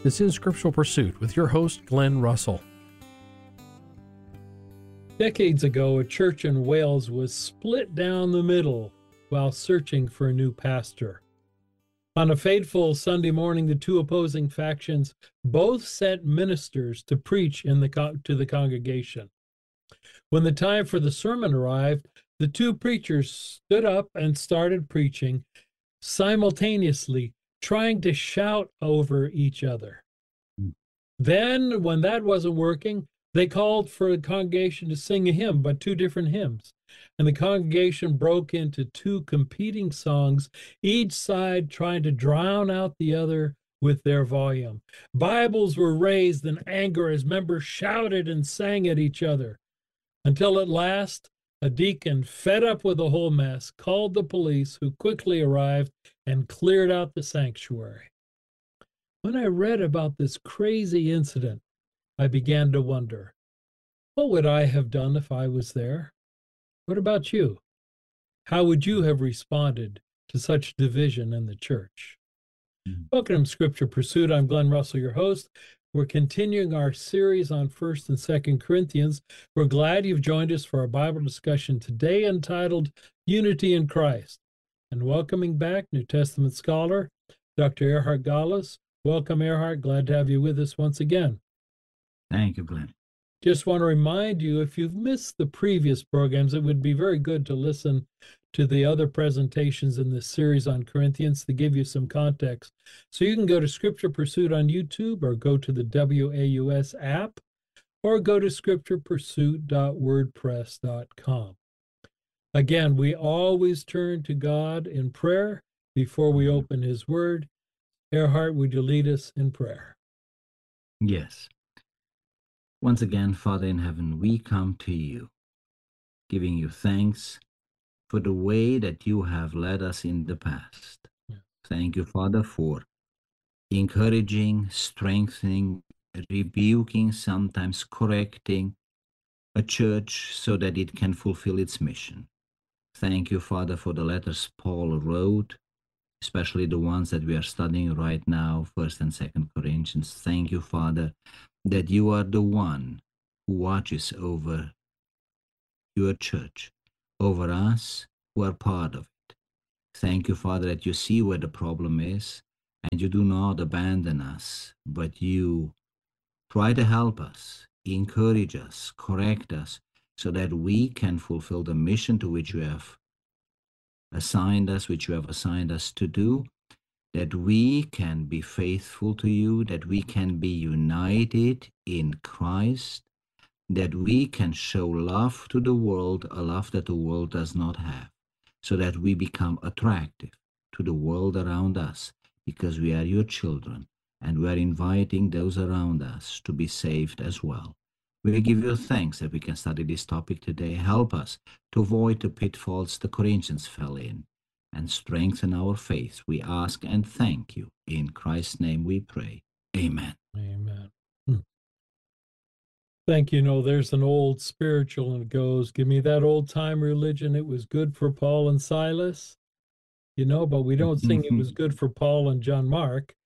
This is Scriptural Pursuit with your host, Glenn Russell. Decades ago, a church in Wales was split down the middle while searching for a new pastor. On a fateful Sunday morning, the two opposing factions both sent ministers to preach to the congregation. When the time for the sermon arrived, the two preachers stood up and started preaching, simultaneously trying to shout over each other. Then, when that wasn't working, they called for the congregation to sing a hymn, but two different hymns. And the congregation broke into two competing songs, each side trying to drown out the other with their volume. Bibles were raised in anger as members shouted and sang at each other, until at last a deacon, fed up with the whole mess, called the police, who quickly arrived and cleared out the sanctuary. When I read about this crazy incident, I began to wonder, what would I have done if I was there? What about you? How would you have responded to such division in the church? Welcome to Scripture Pursuit. I'm Glenn Russell, your host. We're continuing our series on 1st and 2nd Corinthians. We're glad you've joined us for our Bible discussion today entitled Unity in Christ. And welcoming back New Testament scholar, Dr. Erhard Gallas. Welcome, Erhard. Glad to have you with us once again. Thank you, Glenn. Just want to remind you, if you've missed the previous programs, it would be very good to listen to the other presentations in this series on Corinthians to give you some context. So you can go to Scripture Pursuit on YouTube, or go to the WAUS app, or go to scripturepursuit.wordpress.com. Again, we always turn to God in prayer before we open His Word. Erhard, would you lead us in prayer? Yes. Once again, Father in heaven, we come to you, giving you thanks for the way that you have led us in the past. Yeah. Thank you, Father, for encouraging, strengthening, rebuking, sometimes correcting a church so that it can fulfill its mission. Thank you, Father, for the letters Paul wrote, especially the ones that we are studying right now, 1st and 2nd Corinthians. Thank you, Father, that you are the one who watches over your church, over us who are part of it. Thank you, Father, that you see where the problem is, and you do not abandon us, but you try to help us, encourage us, correct us, so that we can fulfill the mission to which you have assigned us, to do, that we can be faithful to you, that we can be united in Christ, that we can show love to the world, a love that the world does not have, so that we become attractive to the world around us, because we are your children, and we are inviting those around us to be saved as well. We give you thanks that we can study this topic today. Help us to avoid the pitfalls the Corinthians fell in, and strengthen our faith. We ask and thank you. In Christ's name we pray. Amen. Amen. Thank you. No, there's an old spiritual, and it goes, give me that old time religion. It was good for Paul and Silas, but we don't sing it was good for Paul and John Mark.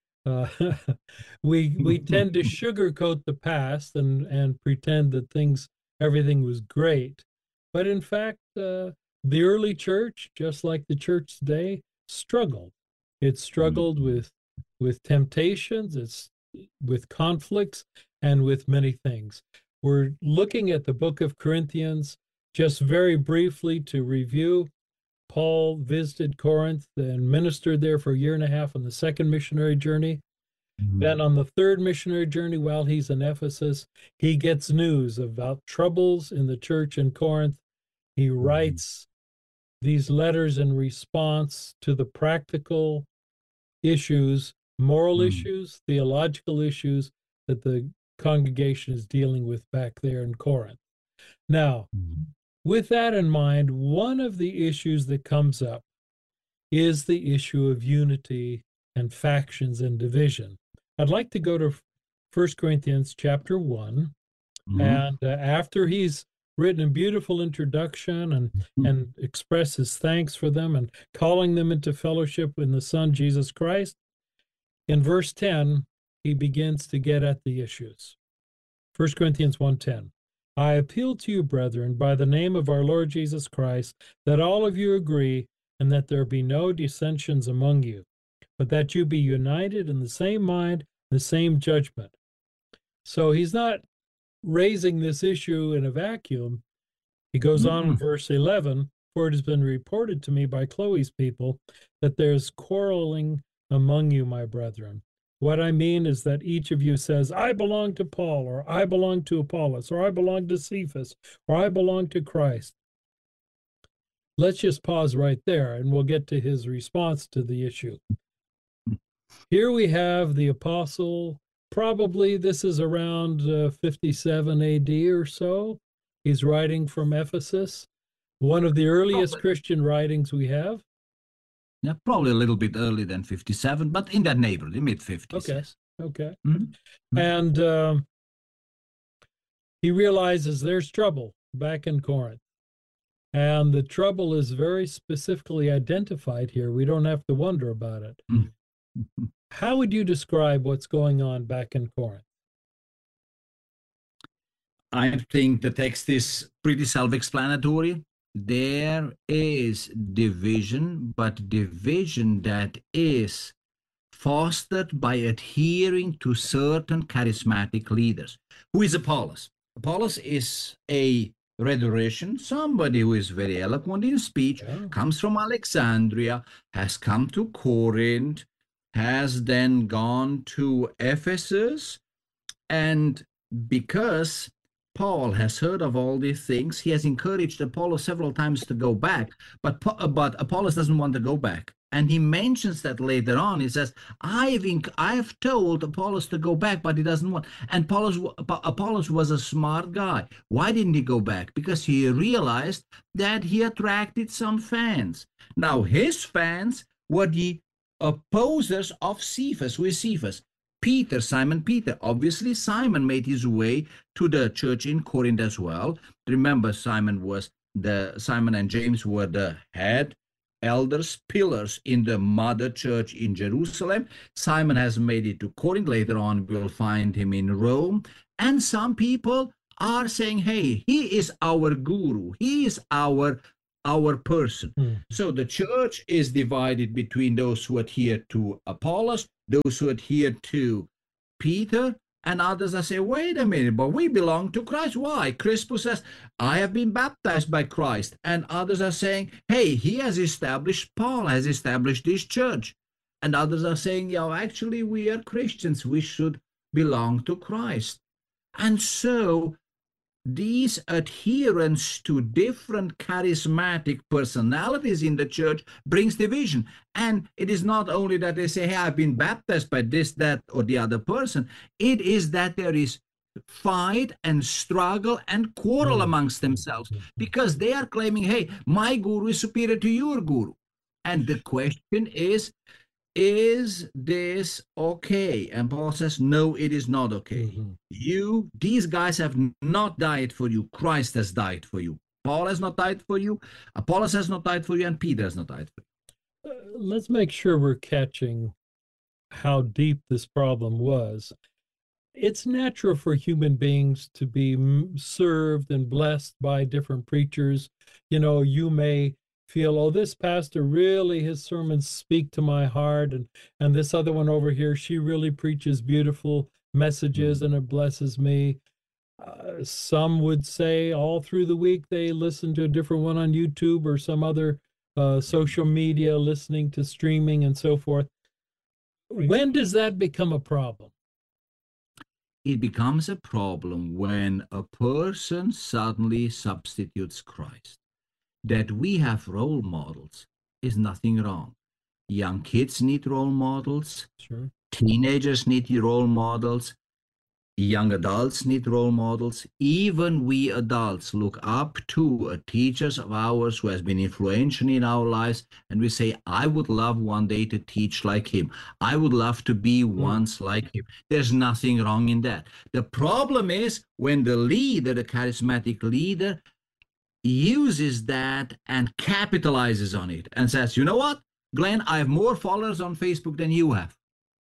We tend to sugarcoat the past and pretend that everything was great. But in fact, the early church, just like the church today, struggled. It struggled with temptations, with conflicts, and with many things. We're looking at the book of Corinthians. Just very briefly to review, Paul visited Corinth and ministered there for a year and a half on the second missionary journey. Then on the third missionary journey, while he's in Ephesus, he gets news about troubles in the church in Corinth. He writes these letters in response to the practical issues, moral issues, theological issues that the congregation is dealing with back there in Corinth. Now, with that in mind, one of the issues that comes up is the issue of unity and factions and division. I'd like to go to 1 Corinthians chapter 1, and after he's written a beautiful introduction and expresses thanks for them and calling them into fellowship in the Son, Jesus Christ, in verse 10, he begins to get at the issues. 1 Corinthians 1:10. I appeal to you, brethren, by the name of our Lord Jesus Christ, that all of you agree, and that there be no dissensions among you, but that you be united in the same mind, the same judgment. So he's not raising this issue in a vacuum. He goes on in verse 11, for it has been reported to me by Chloe's people that there's quarreling among you, my brethren. What I mean is that each of you says, I belong to Paul, or I belong to Apollos, or I belong to Cephas, or I belong to Christ. Let's just pause right there, and we'll get to his response to the issue. Here we have the apostle, probably this is around 57 AD or so. He's writing from Ephesus, one of the earliest Christian writings we have. Yeah, probably a little bit earlier than 57, but in that neighborhood, the mid-50s. Okay, okay. And he realizes there's trouble back in Corinth. And the trouble is very specifically identified here. We don't have to wonder about it. How would you describe what's going on back in Corinth? I think the text is pretty self-explanatory. There is division, but division that is fostered by adhering to certain charismatic leaders. Who is Apollos? Apollos is a rhetorician, somebody who is very eloquent in speech, comes from Alexandria, has come to Corinth, has then gone to Ephesus, and because Paul has heard of all these things, he has encouraged Apollos several times to go back, but Apollos doesn't want to go back. And he mentions that later on. He says, I've told Apollos to go back, but he doesn't want. And Apollos was a smart guy. Why didn't he go back? Because he realized that he attracted some fans. Now, his fans were the opposers of Cephas. Who is Cephas? Peter, Simon Peter. Obviously, Simon made his way to the church in Corinth as well. Remember, Simon and James were the head elders, pillars in the mother church in Jerusalem. Simon has made it to Corinth. Later on, we'll find him in Rome. And some people are saying, hey, he is our guru. He is our person. So the church is divided between those who adhere to Apollos, those who adhere to Peter, and others are saying, wait a minute, but we belong to Christ. Why? Crispus says, I have been baptized by Christ. And others are saying, hey, Paul has established this church. And others are saying, actually, we are Christians. We should belong to Christ. And so these adherence to different charismatic personalities in the church brings division. And it is not only that they say, hey, I've been baptized by this, that, or the other person. It is that there is fight and struggle and quarrel amongst themselves because they are claiming, hey, my guru is superior to your guru. And the question is this okay? And Paul says, no, it is not okay. These guys have not died for you. Christ has died for you. Paul has not died for you. Apollos has not died for you. And Peter has not died for you. Let's make sure we're catching how deep this problem was. It's natural for human beings to be served and blessed by different preachers. You may feel, oh, this pastor really, his sermons speak to my heart, and this other one over here, she really preaches beautiful messages and it blesses me. Some would say all through the week they listen to a different one on YouTube or some other social media, listening to streaming and so forth. When does that become a problem? It becomes a problem when a person suddenly substitutes Christ. That we have role models is nothing wrong. Young kids need role models. Sure. Teenagers need role models. Young adults need role models. Even we adults look up to a teacher of ours who has been influential in our lives, and we say, I would love one day to teach like him. I would love to be once like him. There's nothing wrong in that. The problem is when the leader, the charismatic leader, uses that and capitalizes on it and says, you know what, Glenn, I have more followers on Facebook than you have.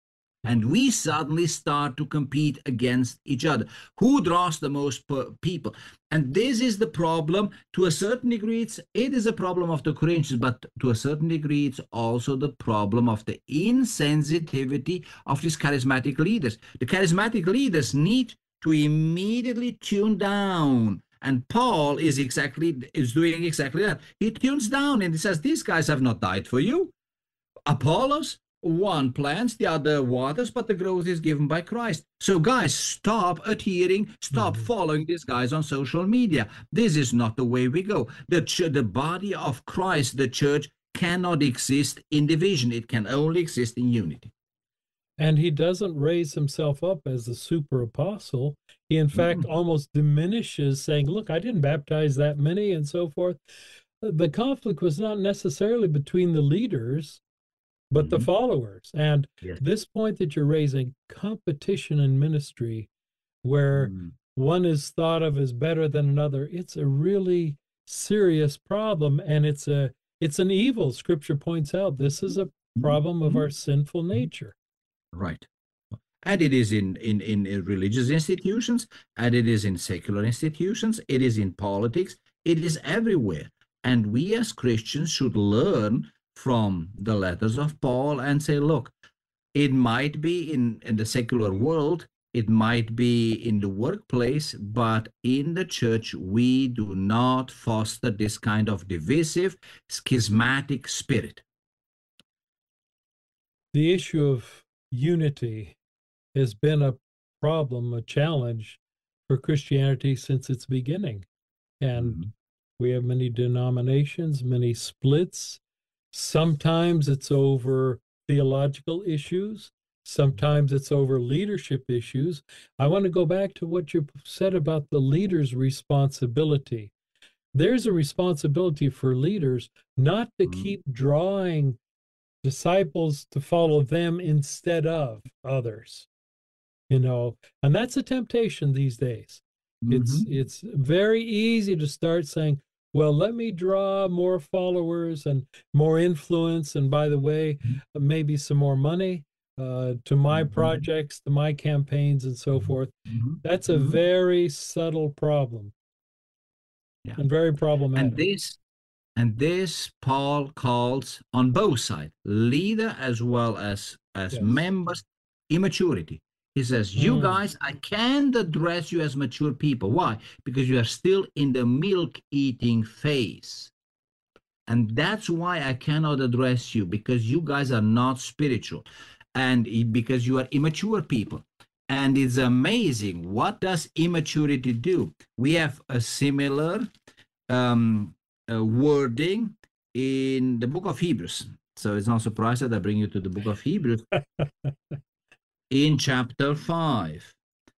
And we suddenly start to compete against each other. Who draws the most people? And this is the problem. To a certain degree, it is a problem of the Corinthians, but to a certain degree, it's also the problem of the insensitivity of these charismatic leaders. The charismatic leaders need to immediately tune down. And Paul is doing exactly that. He tunes down and he says, these guys have not died for you. Apollos, one plants, the other waters, but the growth is given by Christ. So guys, stop following these guys on social media. This is not the way we go. The body of Christ, the church, cannot exist in division. It can only exist in unity. And he doesn't raise himself up as the super apostle. He, in fact, almost diminishes, saying, look, I didn't baptize that many, and so forth. The conflict was not necessarily between the leaders, but the followers. And this point that you're raising, competition in ministry, where one is thought of as better than another, it's a really serious problem, and it's an evil. Scripture points out this is a problem of our sinful nature. Right. And it is in religious institutions, and it is in secular institutions, it is in politics, it is everywhere. And we as Christians should learn from the letters of Paul and say, look, it might be in the secular world, it might be in the workplace, but in the church, we do not foster this kind of divisive, schismatic spirit. The issue of unity has been a problem, a challenge for Christianity since its beginning. And we have many denominations, many splits. Sometimes it's over theological issues. Sometimes it's over leadership issues. I want to go back to what you said about the leader's responsibility. There's a responsibility for leaders not to keep drawing disciples to follow them instead of others, and that's a temptation these days. It's very easy to start saying, well, let me draw more followers and more influence, and by the way, maybe some more money to my projects, to my campaigns, and so forth. That's a very subtle problem, and very problematic. And this Paul calls on both sides, leader as well as members, immaturity. He says, you guys, I can't address you as mature people. Why? Because you are still in the milk-eating phase. And that's why I cannot address you, because you guys are not spiritual, and because you are immature people. And it's amazing. What does immaturity do? We have a similar wording in the book of Hebrews. So it's not surprising that I bring you to the book of Hebrews. In chapter 5,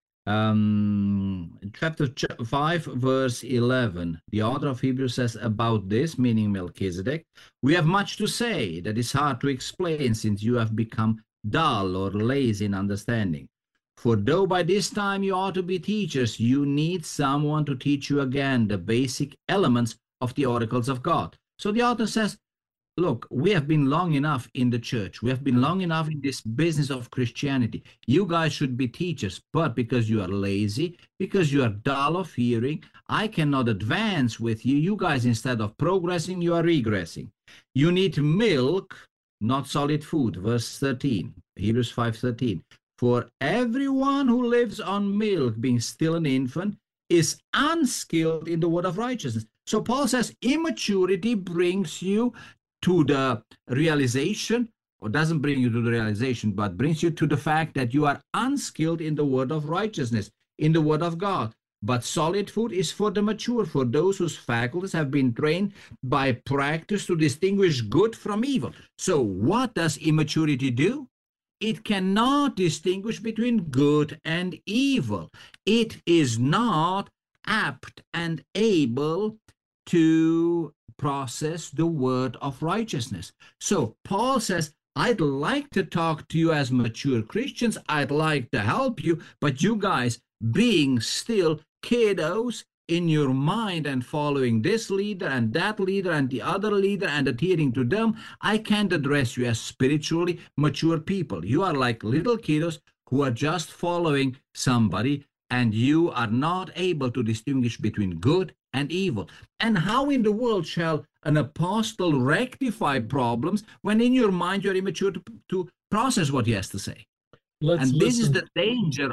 chapter 5, verse 11, the author of Hebrews says about this, meaning Melchizedek, we have much to say that is hard to explain, since you have become dull or lazy in understanding. For though by this time you ought to be teachers, you need someone to teach you again the basic elements of the oracles of God. So the author says, look, we have been long enough in the church. We have been long enough in this business of Christianity. You guys should be teachers, but because you are lazy, because you are dull of hearing, I cannot advance with you. You guys, instead of progressing, you are regressing. You need milk, not solid food. Verse 13, Hebrews 5:13. For everyone who lives on milk, being still an infant, is unskilled in the word of righteousness. So Paul says immaturity brings you to the realization, or doesn't bring you to the realization, but brings you to the fact that you are unskilled in the word of righteousness, in the word of God. But solid food is for the mature, for those whose faculties have been trained by practice to distinguish good from evil. So what does immaturity do? It cannot distinguish between good and evil. It is not apt and able to process the word of righteousness. So Paul says, I'd like to talk to you as mature Christians. I'd like to help you, but you guys, being still kiddos, in your mind and following this leader and that leader and the other leader and adhering to them, I can't address you as spiritually mature people. You are like little kiddos who are just following somebody, and you are not able to distinguish between good and evil. And how in the world shall an apostle rectify problems when in your mind you're immature to process what he has to say? This is the danger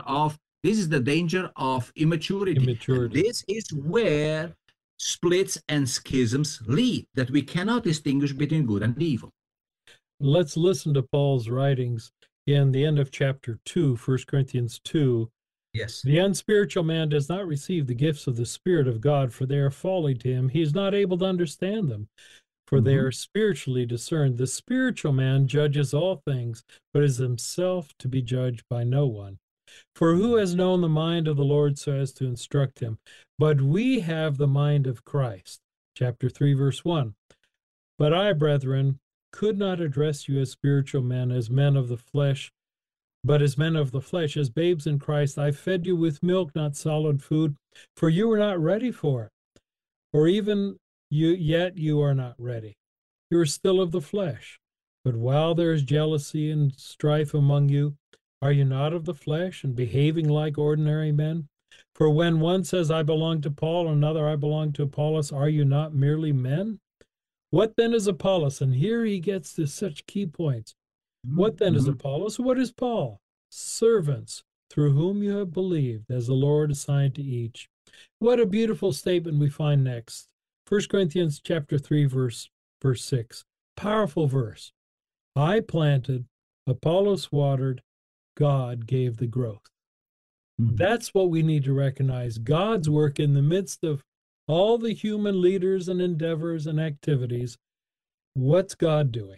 of immaturity. And this is where splits and schisms lead, that we cannot distinguish between good and evil. Let's listen to Paul's writings in the end of chapter 2, 1 Corinthians 2. Yes. The unspiritual man does not receive the gifts of the Spirit of God, for they are folly to him. He is not able to understand them, for they are spiritually discerned. The spiritual man judges all things, but is himself to be judged by no one. For who has known the mind of the Lord so as to instruct him? But we have the mind of Christ. Chapter 3, verse 1. But I, brethren, could not address you as spiritual men, as men of the flesh, but as men of the flesh, as babes in Christ. I fed you with milk, not solid food, for you were not ready for it. Or even yet you are not ready. You are still of the flesh. But while there is jealousy and strife among you, are you not of the flesh and behaving like ordinary men? For when one says, I belong to Paul, and another, I belong to Apollos, are you not merely men? What then is Apollos? And here he gets to such key points. What then is Apollos? What is Paul? Servants, through whom you have believed, as the Lord assigned to each. What a beautiful statement we find next. 1 Corinthians chapter 3, verse 6. Powerful verse. I planted, Apollos watered, God gave the growth. That's what we need to recognize. God's work in the midst of all the human leaders and endeavors and activities. What's God doing?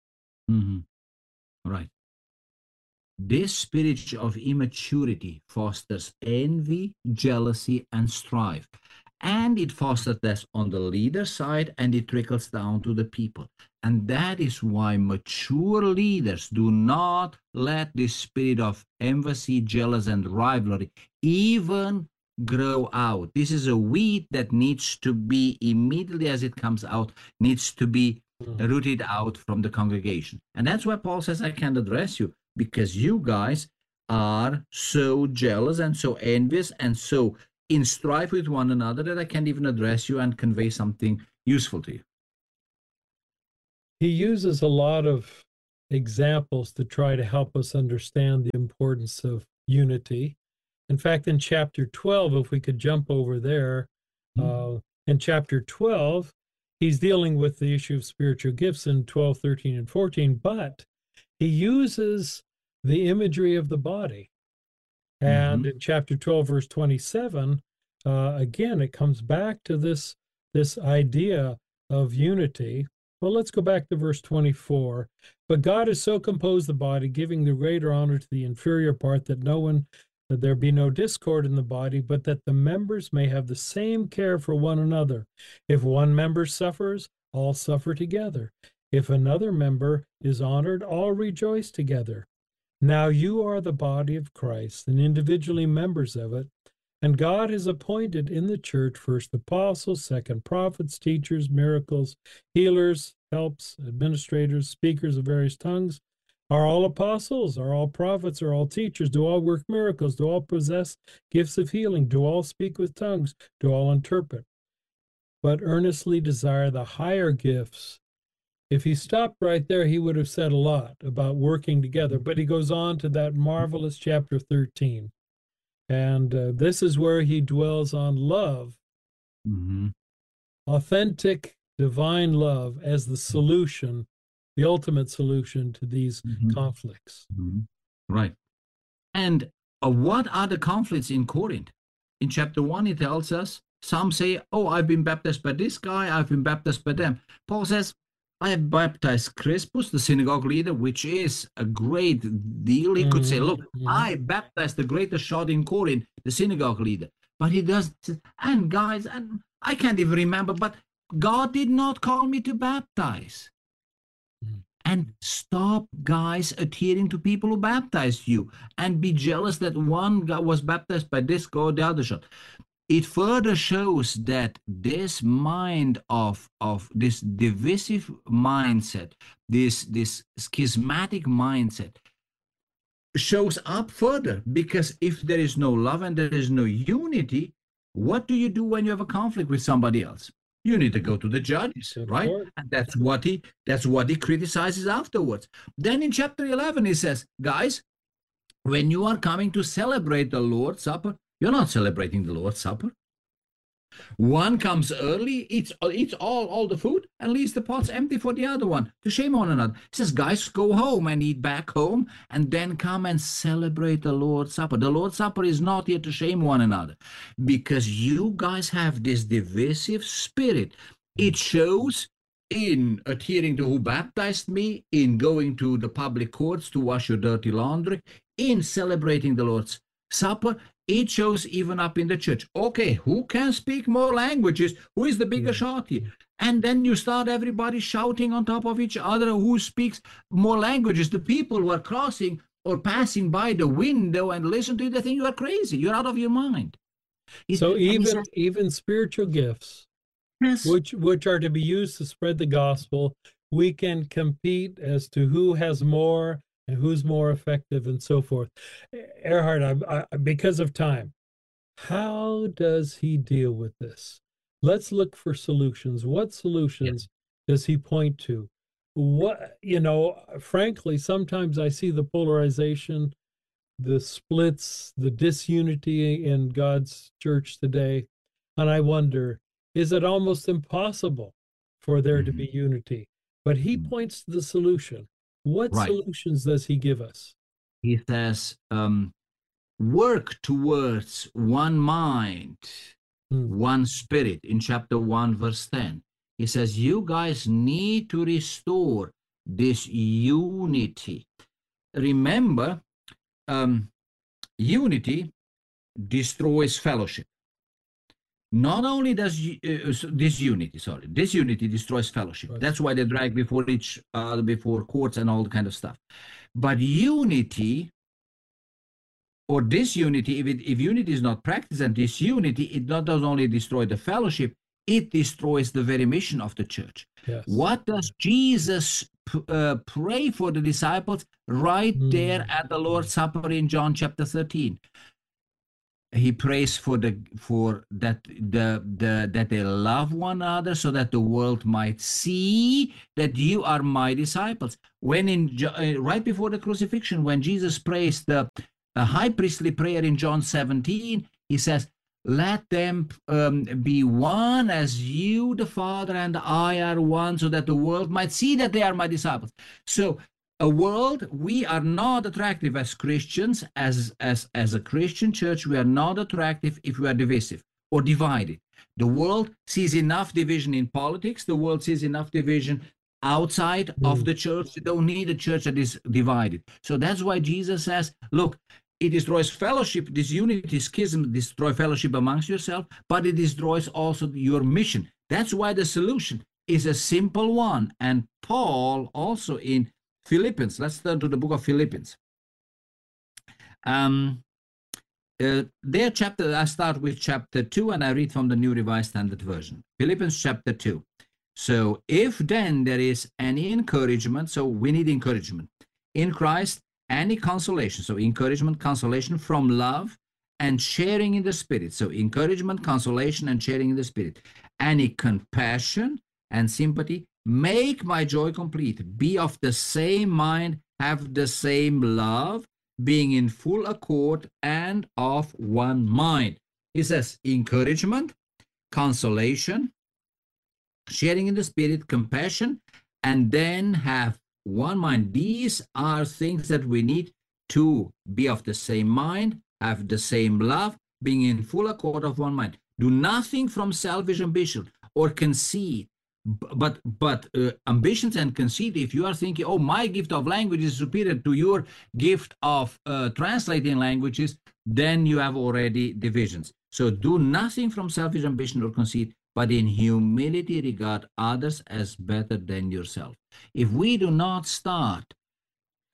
Right. This spirit of immaturity fosters envy, jealousy, and strife. And it fosters that on the leader side, and it trickles down to the people. And that is why mature leaders do not let this spirit of envy, jealousy, and rivalry even grow out. This is a weed that needs to be, immediately as it comes out, needs to be rooted out from the congregation. And that's why Paul says, I can't address you, because you guys are so jealous and so envious and so in strife with one another that I can't even address you and convey something useful to you. He uses a lot of examples to try to help us understand the importance of unity. In fact, in chapter 12, if we could jump over there, in chapter 12, he's dealing with the issue of spiritual gifts in 12, 13, and 14, but he uses the imagery of the body. And in chapter 12, verse 27, again, it comes back to this idea of unity. Well, let's go back to verse 24. But God has so composed the body, giving the greater honor to the inferior part, that there be no discord in the body, but that the members may have the same care for one another. If one member suffers, all suffer together. If another member is honored, all rejoice together. Now you are the body of Christ, and individually members of it, and God has appointed in the church first apostles, second prophets, teachers, miracles, healers, helps, administrators, speakers of various tongues. Are all apostles? Are all prophets? Are all teachers? Do all work miracles? Do all possess gifts of healing? Do all speak with tongues? Do all interpret? But earnestly desire the higher gifts. If he stopped right there, he would have said a lot about working together. But he goes on to that marvelous chapter 13. And this is where he dwells on love, authentic divine love as the solution, the ultimate solution to these conflicts. Right. And what are the conflicts in Corinth? In chapter 1, he tells us, some say, oh, I've been baptized by this guy, I've been baptized by them. Paul says, I have baptized Crispus, the synagogue leader, which is a great deal. He could say, look, I baptized the greatest shot in Corinth, the synagogue leader. But he does, and guys, and I can't even remember, but God did not call me to baptize. And stop, guys, adhering to people who baptized you, and be jealous that one guy was baptized by this guy or the other shot. it further shows that this mind of this divisive mindset, this schismatic mindset, shows up further, because if there is no love and there is no unity, what do you do when you have a conflict with somebody else? You need to go to the judges, right? And that's what he criticizes afterwards. Then in chapter 11 he says, guys, when you are coming to celebrate the Lord's Supper, you're not celebrating the Lord's Supper. One comes early, eats all the food, and leaves the pots empty for the other one, to shame one another. He says, guys, go home and eat back home, and then come and celebrate the Lord's Supper. The Lord's Supper is not here to shame one another, because you guys have this divisive spirit. It shows in adhering to who baptized me, in going to the public courts to wash your dirty laundry, in celebrating the Lord's Supper. It shows even up in the church. Okay, who can speak more languages? Who is the bigger shot here? And then you start everybody shouting on top of each other who speaks more languages. The people who are crossing or passing by the window and listen to you, they think you are crazy. You're out of your mind. So even spiritual gifts, yes, which are to be used to spread the gospel, we can compete as to who has more and who's more effective and so forth. Erhard, I, because of time, how does he deal with this? Let's look for solutions. What solutions does he point to? What, frankly, sometimes I see the polarization, the splits, the disunity in God's church today, and I wonder, is it almost impossible for there to be unity? But he points to the solution. What solutions does he give us? He says, work towards one mind, one spirit, in chapter 1, verse 10. He says, you guys need to restore this unity. Remember, unity destroys fellowship. Not only does disunity destroys fellowship. Right. That's why they drag before each before courts and all the kind of stuff. But unity or disunity, if unity is not practiced, and disunity, it not does only destroy the fellowship, it destroys the very mission of the church. Yes. What does Jesus pray for the disciples right there at the Lord's Supper in John chapter 13? He prays that they love one another, so that the world might see that you are my disciples. When right before the crucifixion, when Jesus prays the high priestly prayer in John 17, he says, let them be one as you, the Father, and I are one, so that the world might see that they are my disciples. So we are not attractive as Christians, as a Christian church, we are not attractive if we are divisive or divided. The world sees enough division in politics. The world sees enough division outside of the church. They don't need a church that is divided. So that's why Jesus says, look, it destroys fellowship, this unity, schism, destroy fellowship amongst yourself, but it destroys also your mission. That's why the solution is a simple one. And Paul also in Philippians, let's turn to the book of Philippians. Their chapter, I start with chapter 2, and I read from the New Revised Standard Version. Philippians chapter 2. So if then there is any encouragement, so we need encouragement in Christ, any consolation, so encouragement, consolation from love and sharing in the Spirit. So encouragement, consolation, and sharing in the Spirit. Any compassion and sympathy, make my joy complete. Be of the same mind, have the same love, being in full accord and of one mind. He says encouragement, consolation, sharing in the Spirit, compassion, and then have one mind. These are things that we need to be of the same mind, have the same love, being in full accord of one mind. Do nothing from selfish ambition or conceit, but ambitions and conceit. If you are thinking, oh, my gift of language is superior to your gift of translating languages, then you have already divisions. So do nothing from selfish ambition or conceit, but in humility regard others as better than yourself. If we do not start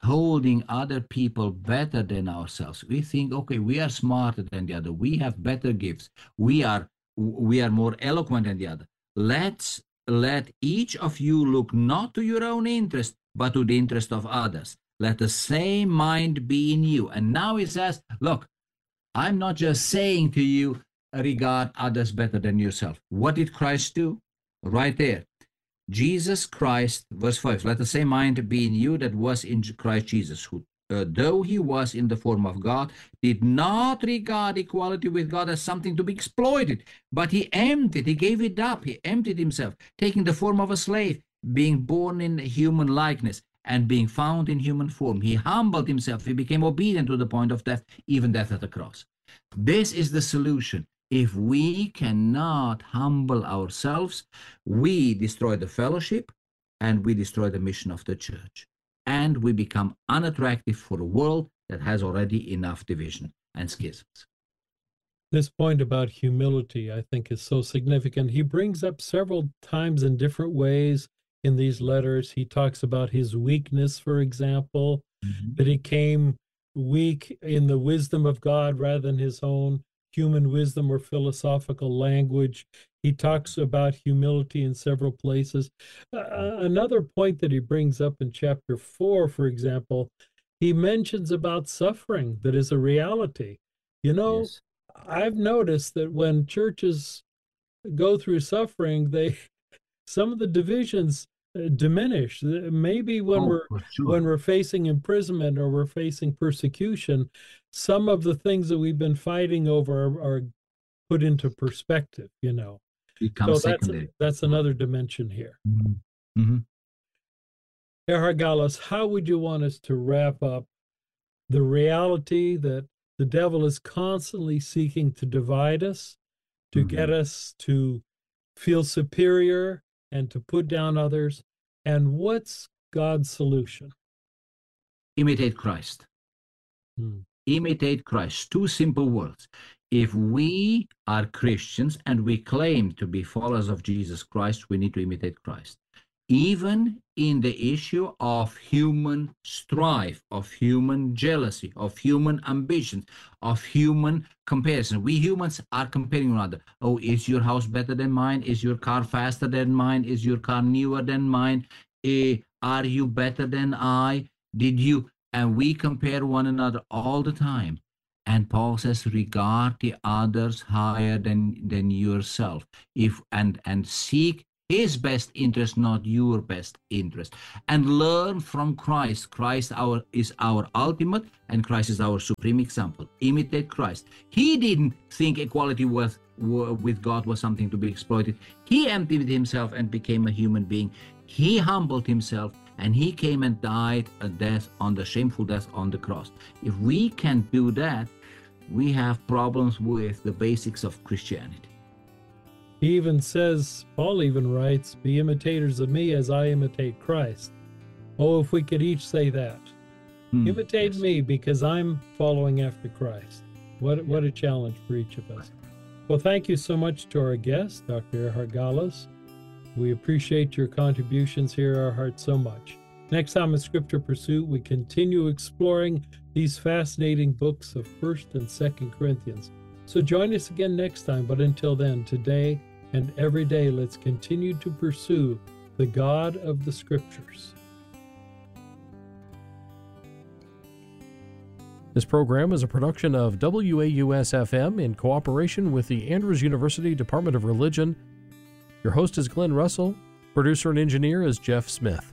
holding other people better than ourselves. We think, okay, we are smarter than the other. We have better gifts. We are more eloquent than the other. Let each of you look not to your own interest, but to the interest of others. Let the same mind be in you. And now he says, look, I'm not just saying to you, regard others better than yourself. What did Christ do? Right there. Jesus Christ, verse 5, let the same mind be in you that was in Christ Jesus, who, though he was in the form of God, did not regard equality with God as something to be exploited, but he gave it up, he emptied himself, taking the form of a slave, being born in human likeness, and being found in human form. He humbled himself, he became obedient to the point of death, even death at the cross. This is the solution. If we cannot humble ourselves, we destroy the fellowship and we destroy the mission of the church. And we become unattractive for a world that has already enough division and schisms. This point about humility, I think, is so significant. He brings up several times in different ways in these letters. He talks about his weakness, for example, that he came weak in the wisdom of God rather than his own human wisdom or philosophical language. He talks about humility in several places. Another point that he brings up in chapter 4, for example, he mentions about suffering that is a reality. You know, yes. I've noticed that when churches go through suffering, some of the divisions diminish. Maybe when we're facing imprisonment or we're facing persecution, some of the things that we've been fighting over are put into perspective, you know. So that's another dimension here. Erhard Gallas, how would you want us to wrap up the reality that the devil is constantly seeking to divide us, to get us to feel superior and to put down others? And what's God's solution? Imitate Christ. Imitate Christ. Two simple words. If we are Christians and we claim to be followers of Jesus Christ, we need to imitate Christ. Even in the issue of human strife, of human jealousy, of human ambitions, of human comparison. We humans are comparing one another. Oh, is your house better than mine? Is your car faster than mine? Is your car newer than mine? Are you better than I? Did you? And we compare one another all the time. And Paul says, regard the others higher than yourself. And seek his best interest, not your best interest. And learn from Christ. Christ is our ultimate, and Christ is our supreme example. Imitate Christ. He didn't think equality with God was something to be exploited. He emptied himself and became a human being. He humbled himself, and he came and died the shameful death on the cross. If we can't do that, we have problems with the basics of Christianity. He even says, Paul even writes, be imitators of me as I imitate Christ. Oh, if we could each say that. Imitate me because I'm following after Christ. What a challenge for each of us. Well, thank you so much to our guest, Dr. Erhard Gallas. We appreciate your contributions here, Erhard, so much. Next time in Scripture Pursuit, we continue exploring these fascinating books of 1st and 2nd Corinthians. So join us again next time, but until then, today and every day, let's continue to pursue the God of the Scriptures. This program is a production of WAUS-FM in cooperation with the Andrews University Department of Religion. Your host is Glenn Russell. Producer and engineer is Jeff Smith.